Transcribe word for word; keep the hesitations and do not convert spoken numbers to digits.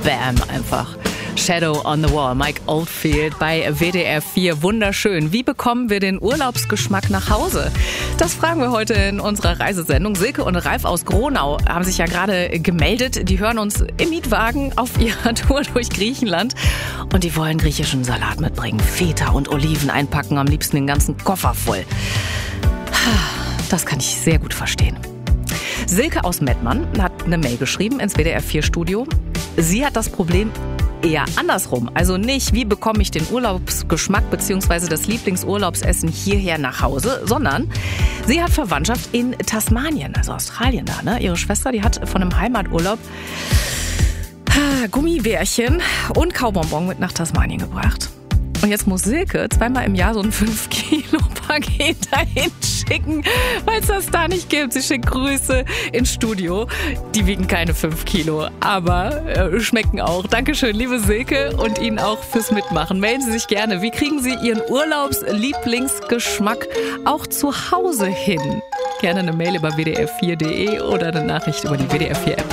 Bam, einfach. Shadow on the Wall, Mike Oldfield bei W D R vier. Wunderschön. Wie bekommen wir den Urlaubsgeschmack nach Hause? Das fragen wir heute in unserer Reisesendung. Silke und Ralf aus Gronau haben sich ja gerade gemeldet. Die hören uns im Mietwagen auf ihrer Tour durch Griechenland. Und die wollen griechischen Salat mitbringen. Feta und Oliven einpacken, am liebsten den ganzen Koffer voll. Das kann ich sehr gut verstehen. Silke aus Mettmann hat eine Mail geschrieben ins W D R vier Studio. Sie hat das Problem eher andersrum. Also nicht, wie bekomme ich den Urlaubsgeschmack bzw. das Lieblingsurlaubsessen hierher nach Hause, sondern sie hat Verwandtschaft in Tasmanien, also Australien da. Ne? Ihre Schwester, die hat von einem Heimaturlaub Gummibärchen und Kaubonbon mit nach Tasmanien gebracht. Und jetzt muss Silke zweimal im Jahr so ein fünf Kilo Paket dahin schicken, weil es das da nicht gibt. Sie schickt Grüße ins Studio. Die wiegen keine fünf Kilo, aber äh, schmecken auch. Dankeschön, liebe Silke, und Ihnen auch fürs Mitmachen. Melden Sie sich gerne. Wie kriegen Sie Ihren Urlaubslieblingsgeschmack auch zu Hause hin? Gerne eine Mail über w d r vier punkt d e oder eine Nachricht über die W D R vier App.